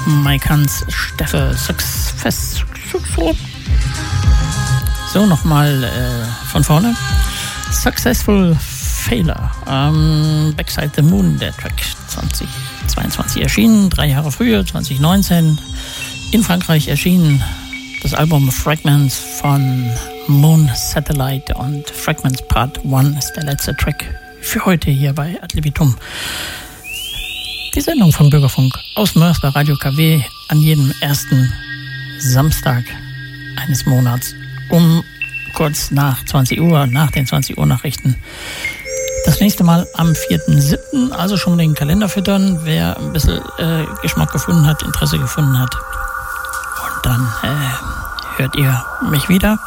Mike Hans, Steffe, Success. So, nochmal von vorne. Successful Failure. Backside the Moon, der Track 2022 erschienen, 3 Jahre früher, 2019. In Frankreich erschienen das Album Fragments von Moon Satellite und Fragments Part 1 ist der letzte Track für heute hier bei Ad Libitum. Die Sendung vom Bürgerfunk aus Mörster, Radio KW, an jedem ersten Samstag eines Monats um kurz nach 20 Uhr, nach den 20 Uhr Nachrichten. Das nächste Mal am 4.7., also schon den Kalender füttern, wer ein bisschen Geschmack gefunden hat, Interesse gefunden hat. Und dann hört ihr mich wieder.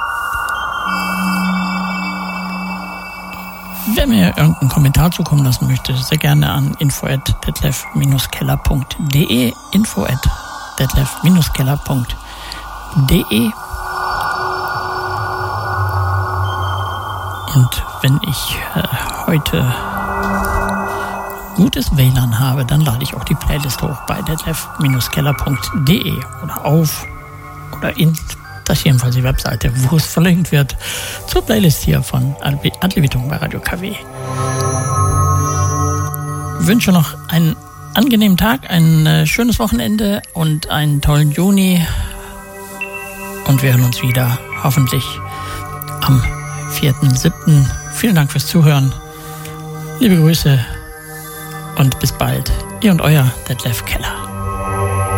Wer mir irgendeinen Kommentar zukommen lassen möchte, sehr gerne an info@detlef-keller.de, info@detlef-keller.de. Und wenn ich heute gutes WLAN habe, dann lade ich auch die Playlist hoch bei detlef-keller.de oder auf oder in. Das ist jedenfalls die Webseite, wo es verlinkt wird zur Playlist hier von Ad Libitum bei Radio KW. Ich wünsche noch einen angenehmen Tag, ein schönes Wochenende und einen tollen Juni. Und wir hören uns wieder, hoffentlich am 4.7. Vielen Dank fürs Zuhören. Liebe Grüße und bis bald. Ihr und euer Detlef Keller.